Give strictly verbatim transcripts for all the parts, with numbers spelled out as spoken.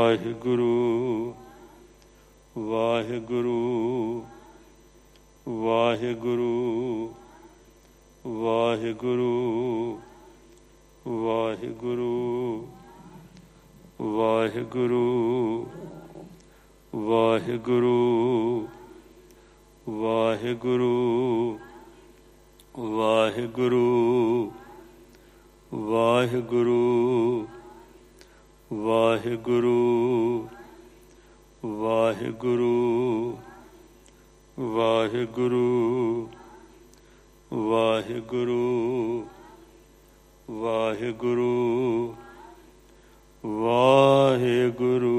ਵਾਹਿਗੁਰੂ ਵਾਹਿਗੁਰੂ ਵਾਹਿਗੁਰੂ ਵਾਹਿਗੁਰੂ ਵਾਹਿਗੁਰੂ ਵਾਹਿਗੁਰੂ ਵਾਹਿਗੁਰੂ ਵਾਹਿਗੁਰੂ ਵਾਹਿਗੁਰੂ ਵਾਹਿਗੁਰੂ ਵਾਹਿਗੁਰੂ ਵਾਹਿਗੁਰੂ ਵਾਹਿਗੁਰੂ ਵਾਹਿਗੁਰੂ ਵਾਹਿਗੁਰੂ ਵਾਹਿਗੁਰੂ।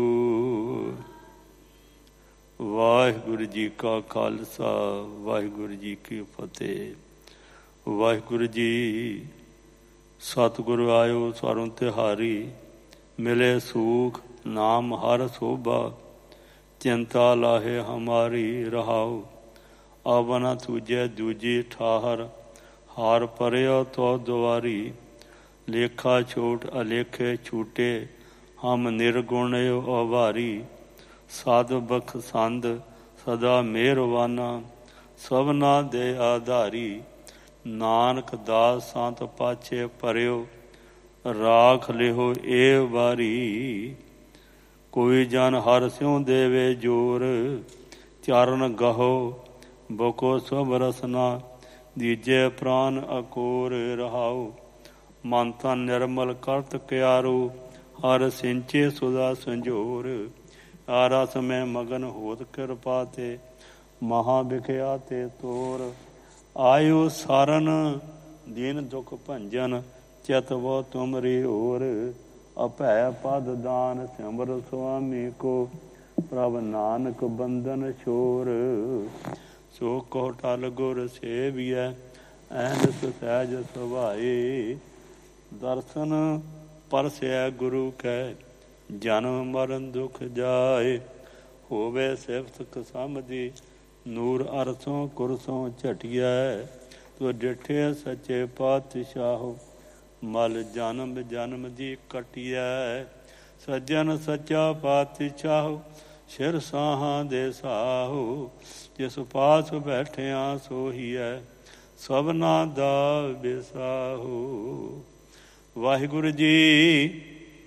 ਵਾਹਿਗੁਰੂ ਜੀ ਕਾ ਖਾਲਸਾ, ਵਾਹਿਗੁਰੂ ਜੀ ਕੀ ਫਤਿਹ। ਵਾਹਿਗੁਰੂ ਜੀ, ਸਤਿਗੁਰੂ ਆਇਓ ਸਰਵ ਤਿਹਾਰੀ, ਮਿਲੇ ਸੂਖ ਨਾਮ ਹਰ ਸੋਭਾ, ਚਿੰਤਾ ਲਾਹੇ ਹਮਾਰੀ ਰਹਾਉ, ਆਵਨਾ ਤੁਜੈ ਦੂਜੀ ਠਾਹਰ, ਹਾਰ ਪਰਿਓ ਤੋ ਦੁਆਰੀ, ਲੇਖਾ ਛੋਟ ਅਲੇਖੇ ਛੂਟੇ, ਹਮ ਨਿਰਗੁਣ ਆਵਾਰੀ, ਸਾਧ ਬਖਸੰਦ ਸਦਾ ਮਿਹਰਵਾਨਾ, ਸਭਨਾ ਦੇ ਆਧਾਰੀ, ਨਾਨਕ ਦਾਸ ਸੰਤ ਪਾਛੇ ਪਰਿਓ, ਰਾਖ ਲਿਹੋ ਏ ਵਾਰੀ, ਕੋਈ ਜਨ ਹਰ ਸਿਉ ਦੇਵੇ ਜੋਰ, ਚਰਨ ਗਹੋ ਬਕੋ ਸਭ ਰਸਨਾ, ਦੀਜੇ ਪ੍ਰਾਨ ਅਕੋਰ ਰਹਾਉ, ਮਨ ਤਨ ਨਿਰਮਲ ਕਰਤ ਕਿਆਰੂ, ਹਰ ਸਿੰਚੇ ਸੁਦਾ ਸੰਜੋਰ, ਆਰਸ ਮੈਂ ਮਗਨ ਹੋਤ ਕਿਰਪਾ ਤੇ, ਮਹਾ ਵਿਖਿਆ ਤੇ ਤੋਰ, ਆਇਓ ਸਾਰਨ ਦੀਨ ਦੁਖ ਭੰਜਨ, ਚਿਤਵੋ ਤੁਮਰੀ ਓਰ, ਅਭੈ ਪਦ ਦਾਨ ਸਿਮਰ ਸੁਆਮੀ ਕੋ, ਪ੍ਰਭ ਨਾਨਕ ਬੰਧਨ ਛੋਰ, ਸੋ ਕੋ ਟਲ ਗੁਰ ਸੇਵੀਐ, ਐਨਸ ਸਹਿਜ ਸੁਭਾਏ, ਦਰਸ਼ਨ ਪਰਸੈ ਗੁਰੂ ਕੈ, ਜਨਮ ਮਰਨ ਦੁਖ ਜਾਏ, ਹੋਵੇ ਸਿਫਤ ਕਸਮਦੀ, ਨੂਰ ਅਰਸੋਂ ਕੁਰਸੋਂ ਝਟਿਐ, ਤੋ ਡਿਠੇ ਸੱਚੇ ਪਾਤਸ਼ਾਹੋ, ਮਲ ਜਨਮ ਜਨਮ ਦੀ ਕਟਿਐ, ਸੱਜਣ ਸੱਚਾ ਪਾਤਸ਼ਾਹੋ, ਸਿਰ ਸਾਹਾਂ ਦੇ ਸਾਹੋ, ਜਿਸ ਪਾਸ ਬੈਠਿਆ ਸੋਹੀਐ, ਸਭਨਾ ਦਾ ਵਿਸਾਹੋ। ਵਾਹਿਗੁਰੂ ਜੀ।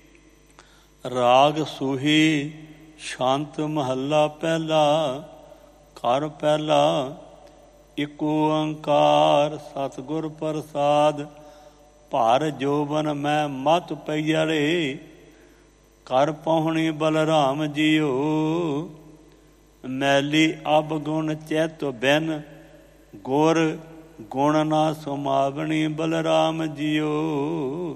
ਰਾਗ ਸੂਹੀ ਸ਼ਾਂਤ ਮਹੱਲਾ ਪਹਿਲਾ। ਘਰ ਪਹਿਲਾ। ਇਕ ਓੰਕਾਰ ਸਤਿਗੁਰ ਪ੍ਰਸਾਦ, ਭਰ ਜੋਬਨ ਮੈਂ ਮਤ ਪਈਅਰੇ, ਕਰ ਪਹੁਣੀ ਬਲਰਾਮ ਜੀਓ, ਮੈਲੀ ਅਬ ਗੁਣ ਚੈਤ ਬਿਨ, ਗੁਰ ਗੁਣ ਨਾ ਸੁਮਾਵਣੀ ਬਲਰਾਮ ਜੀਓ,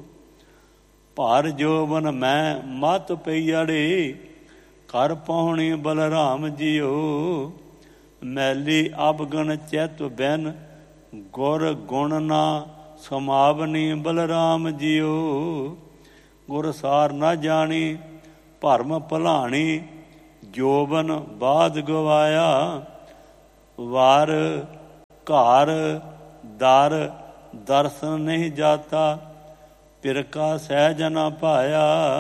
ਭਰ ਜੋਬਨ ਮੈਂ ਮਤ ਪਈਅੜੇ, ਕਰ ਪਹੁਣੀ ਬਲਰਾਮ ਜੀਓ, ਮੈਲੀ ਅਬ ਗੁਣ ਚੈਤ ਬਿਨ, ਗੁਰ ਗੁਣ ਨਾ ਸਮਾਵਨੀ ਬਲਰਾਮ ਜੀਓ, ਗੁਰ ਸਾਰ ਨਾ ਜਾਣੀ ਭਰਮ ਭੁਲਾਣੀ, ਜੋਬਨ ਬਾਦ ਗਵਾਇਆ, ਵਾਰ ਘਰ ਦਰ ਦਰਸ਼ਨ ਨਹੀਂ ਜਾਤਾ, ਪਿਰਕਾ ਸਹਿਜ ਨਾ ਪਾਇਆ,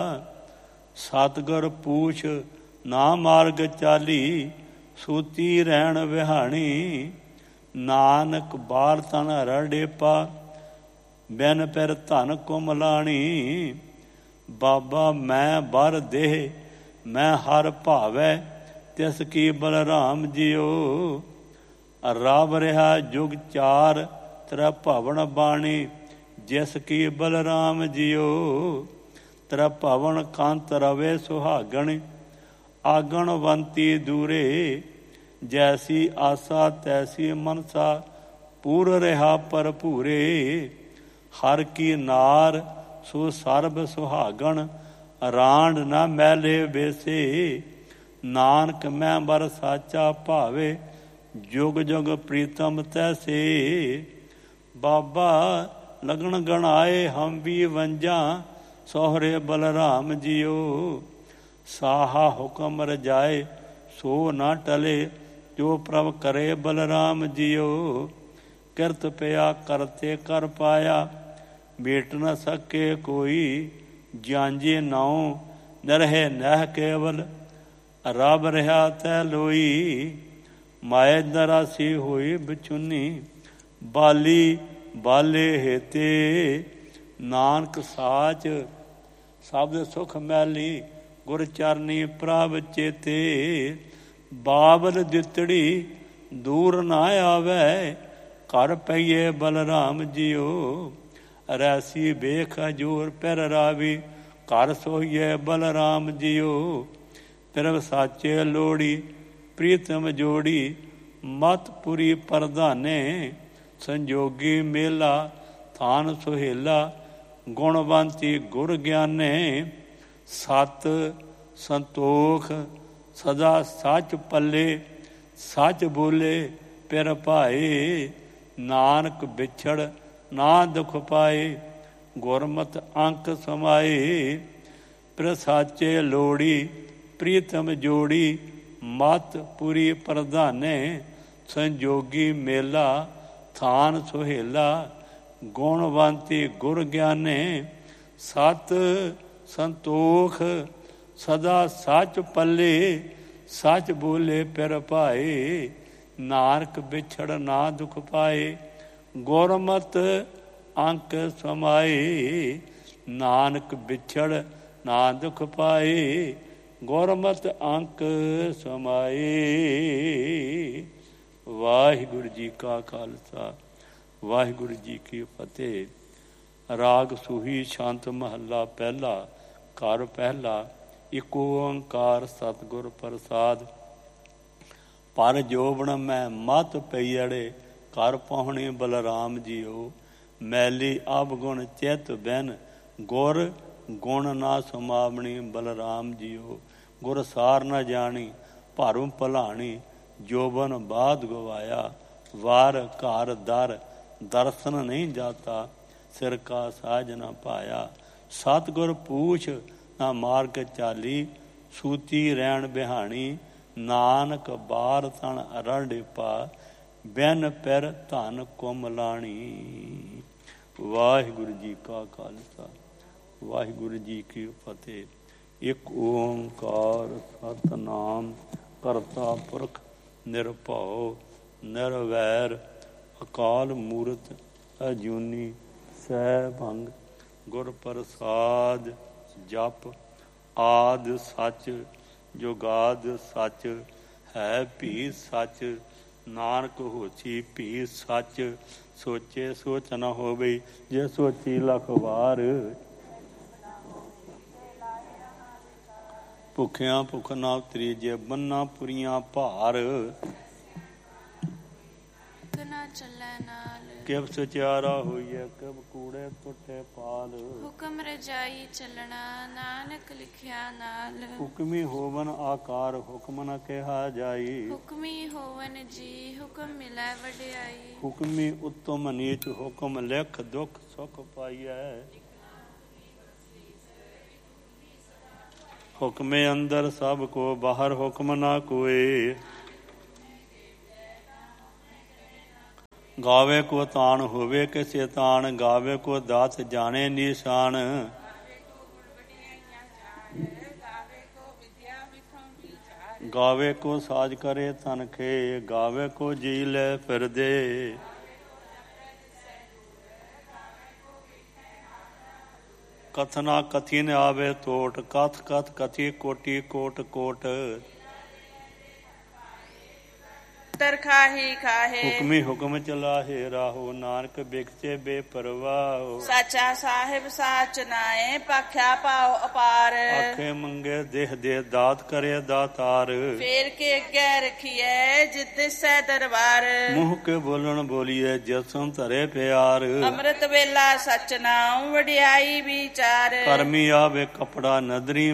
ਸਤਿਗੁਰ ਪੂਛ ਨਾ ਮਾਰਗ ਚਾਲੀ, ਸੂਤੀ ਰਹਿਣ ਵਿਹਾਣੀ, ਨਾਨਕ ਬਾਲ ਤਨ ਰੜੇਪਾ, ਬਿਨ ਪਿਰ ਧਨ ਕੁਮਲਾਣੀ, ਬਾਬਾ ਮੈਂ ਬਰ ਦੇਹ ਮੈਂ ਹਰ ਭਾਵੈ, ਤਿਸ ਕੀ ਬਲਰਾਮ ਜੀਓ, ਰਬ ਰਿਹਾ ਜੁਗ ਚਾਰ ਤੇਰਾ ਭਵਨ ਬਾਣੀ, ਜਿਸ ਕੀ ਬਲਰਾਮ ਜੀਓ, ਤੇਰਾ ਭਵਨ ਕੰਤ ਰਵੇ ਸੁਹਾਗਣ, ਆਗਣਵੰਤੀ ਦੂਰੇ, ਜੈਸੀ ਆਸਾ ਤੈਸੀ ਮਨਸਾ, ਪੂਰ ਰਿਹਾ ਭਰਪੂਰੇ, ਹਰ ਕੀ ਨਾਰ ਸੋ ਸਰਬ ਸੁਹਾਗਣ, ਰਾਂਡ ਨਾ ਮੈਲੇ ਵੇਸੇ, ਨਾਨਕ ਮੈਂ ਬਰ ਸਾਚਾ ਭਾਵੇ, ਜੁਗ ਜੁਗ ਪ੍ਰੀਤਮ ਤੈਸੇ, ਬਾਬਾ ਲਗਣ ਗਣਾਏ ਹਮ ਵੀ ਵੰਜਾਂ, ਸੋਹਰੇ ਬਲਰਾਮ ਜੀਓ, ਸਾਹਾ ਹੁਕਮ ਰਜਾਏ ਸੋ ਨਾ ਟਲੇ, ਜੋ ਪ੍ਰਭ ਕਰੇ ਬਲਰਾਮ ਜੀਓ, ਕਿਰਤ ਪਿਆ ਕਰਤੇ ਕਰ ਪਾਇਆ, ਮੇਟ ਨ ਸਕੇ ਕੋਈ, ਜਾਂਜੇ ਨਾਉ ਨਰਹਿ ਨਹਿ ਕੇਵਲ ਰੱਬ ਰਿਹਾ ਤੈ ਲੋਈ। ਮਾਏ ਨਰਾਸੀ ਹੋਈ ਬਿਚੁਨੀ ਬਾਲੀ ਬਾਲੇ ਹੇਤੇ। ਨਾਨਕ ਸਾਚ ਸਬਦ ਸੁਖ ਮੈਲੀ ਗੁਰ ਚਰਨੀ ਪ੍ਰਭ ਚੇਤੇ। ਬਾਬਲ ਦਿੱਤੜੀ ਦੂਰ ਨਾ ਆਵੈ ਘਰ ਪਈਏ ਬਲਰਾਮ ਜੀਓ। ਰੈਸੀ ਬੇਖ ਜੂਰ ਪਿਰ ਰਾਵੀ ਘਰ ਸੋਈਏ ਬਲਰਾਮ ਜੀਓ। ਪਿਰਵ ਸਾਚੇ ਲੋੜੀ ਪ੍ਰੀਤਮ ਜੋੜੀ ਮਤ ਪੁਰੀ ਪ੍ਰਧਾਨੇ। ਸੰਜੋਗੀ ਮੇਲਾ ਥਾਨ ਸੁਹੇਲਾ ਗੁਣਵੰਤੀ ਗੁਰ ਗਿਆਨੇ। ਸਤ ਸੰਤੋਖ ਸਦਾ ਸੱਚ ਪੱਲੇ ਸੱਚ ਬੋਲੇ ਪਿਰ ਭਾਏ। ਨਾਨਕ ਵਿਛੜ ਨਾ ਦੁਖ ਪਾਏ ਗੁਰਮਤਿ ਅੰਕ ਸਮਾਏ। ਪਿਰ ਸਾਚੇ ਲੋੜੀ ਪ੍ਰੀਤਮ ਜੋੜੀ ਮਤ ਪੁਰੀ ਪ੍ਰਧਾਨੇ। ਸੰਜੋਗੀ ਮੇਲਾ ਥਾਨ ਸੁਹੇਲਾ ਗੁਣਵੰਤੀ ਗੁਰ ਗਿਆਨੇ। ਸਤ ਸੰਤੋਖ ਸਦਾ ਸੱਚ ਪੱਲੇ ਸੱਚ ਬੋਲੇ ਪਿਰ ਭਾਏ। ਨਾਨਕ ਵਿਛੜ ਨਾ ਦੁਖ ਪਾਏ ਗੁਰਮਤਿ ਅੰਕ ਸਮਾਏ। ਨਾਨਕ ਵਿਛੜ ਨਾ ਦੁਖ ਪਾਏ ਗੁਰਮਤਿ ਅੰਕ ਸਮਾਏ। ਵਾਹਿਗੁਰੂ ਜੀ ਕਾ ਖਾਲਸਾ ਵਾਹਿਗੁਰੂ ਜੀ ਕੀ ਫਤਿਹ। ਰਾਗ ਸੂਹੀ ਛੰਤ ਮਹੱਲਾ ਪਹਿਲਾ। ਘਰ ਪਹਿਲਾ। ਇਕ ਓੰਕਾਰ ਸਤਿਗੁਰ ਪ੍ਰਸਾਦ। ਪਰ ਜੋਬਨ ਮੈਂ ਮਤ ਪਈੜੇ ਘਰ ਪਹੁਣੀ ਬਲਰਾਮ ਜੀਓ। ਮੈਲੀ ਅਬ ਗੁਣ ਚਿਤ ਬੈਨ ਗੁਰ ਗੁਣ ਨਾ ਸਮਾਵਣੀ ਬਲਰਾਮ ਜੀਓ। ਗੁਰ ਸਾਰ ਨਾ ਜਾਣੀ ਭਰਮ ਭਲਾਣੀ ਜੋਬਨ ਬਾਦ ਗਵਾਇਆ। ਵਾਰ ਘਰ ਦਰ ਦਰਸ਼ਨ ਨਹੀਂ ਜਾਤਾ ਸਿਰ ਕਾ ਸਾਜ ਨਾ ਪਾਇਆ। ਸਤਿਗੁਰ ਪੂਛ ਨਾ ਮਾਰਗ ਚਾਲੀ ਸੂਤੀ ਰਹਿਣ ਬਿਹਾਣੀ। ਨਾਨਕ ਬਾਰ ਤਣ ਅਰੜ ਪਾ ਬਿਨ ਪਿਰ ਧਨ ਕੁਮਲਾਣੀ। ਵਾਹਿਗੁਰੂ ਜੀ ਕਾ ਖਾਲਸਾ ਵਾਹਿਗੁਰੂ ਜੀ ਕੀ ਫਤਿਹ। ਇਕ ਓੰਕਾਰ ਸਤਿਨਾਮ ਕਰਤਾ ਪੁਰਖ ਨਿਰਭਉ ਨਿਰਵੈਰ ਅਕਾਲ ਮੂਰਤ ਅਜੂਨੀ ਸੈਭੰਗ ਗੁਰ ਪ੍ਰਸਾਦ। ਜਪ ਆਦ ਸੱਚ ਜੁਗਾਦ ਸੱਚ ਹੈ ਭੀ ਸੱਚ। ਨਾਨਕ ਹੋਸੀ ਭੀ ਸੱਚ ਸੋਚੇ ਸੋਚ ਨਾ ਹੋਵੇ ਜੇ ਸੋਚੀ ਲੱਖ ਵਾਰ। ਭੁੱਖਿਆਂ ਭੁੱਖ ਨਾ ਉਤਰੀ ਜੇ ਬੰਨਾ ਪੁਰੀਆਂ ਭਾਰ। ਨਾ ਚੱਲੈ ਨਾਲ ਕਿਬ ਸਚਿਆਰਾ ਹੋਈਐ ਕਿਬ ਕੂੜੇ ਟੁੱਟੇ ਪਾਲ। ਹੁਕਮ ਰਜਾਈ ਚੱਲਣਾ ਨਾਨਕ ਲਿਖਿਆ ਨਾਲ। ਹੁਕਮੀ ਹੋਵਨ ਆਕਾਰ ਹੁਕਮ ਨ ਕਿਹਾ ਜਾਈ। ਹੁਕਮੀ ਹੋਵਨ ਜੀ ਹੁਕਮ ਮਿਲੈ ਵਡਿਆਈ। ਹੁਕਮੀ ਉੱਤਮ ਨੀਚ ਹੁਕਮ ਲਿਖ ਦੁਖ ਸੁਖ ਪਾਈਐ। ਹੁਕਮੇ ਅੰਦਰ ਸਭ ਕੋ ਬਾਹਰ ਹੁਕਮ ਨਾ ਕੋਏ। ਗਾਵੇ ਕੋ ਤਾਣ ਹੋਵੇ ਕਿਸੇ ਤਾਣ ਗਾਵੇ ਕੋ ਦਾਤ ਜਾਣੇ ਨਿਸ਼ਾਨ। ਗਾਵੇ ਕੋ ਸਾਜ ਕਰੇ ਤਨ ਖੇ ਗਾਵੇ ਕੋ ਜੀ ਲੈ ਫਿਰਦੇ। ਕਥਨਾ ਕਥੀ ਨ ਆਵੇ ਤੋਟ ਕਥ ਕਥ ਕਥੀ ਕੋਟੀ ਕੋਟ ਕੋਟ। ਖਾਹੀ ਖਾਹੇ ਹੁਕਮੀ ਹੁਕਮ ਚਲਾਹੇ ਰਾਹੋ ਨਾਨਕ ਬਿਕਸੇ ਬੇਪਰਵਾਹ। ਸਾਚਾ ਸਾਹਿਬ ਸਾਚ ਨਾਏ ਪਾਖਿਆ ਪਾਉ ਅਪਾਰ। ਆਖੇ ਮੰਗੇ ਦੇਹ ਦੇ ਦਾਤ ਕਰੇ ਦਾਤਾਰ। ਫੇਰ ਕੇ ਅੱਗੇ ਰਖੀਐ ਜਿਤ ਸੈ ਦਰਬਾਰ। ਮੂੰਹ ਕੇ ਬੋਲਣ ਬੋਲੀਏ ਜਸਨ ਧਰੇ ਪਿਆਰ। ਅੰਮ੍ਰਿਤ ਵੇਲਾ ਸਚ ਨਾਉ ਵਡਿਆਈ ਵਿਚਾਰ। ਕਰਮੀ ਆਵੇ ਕਪੜਾ ਨਦਰੀ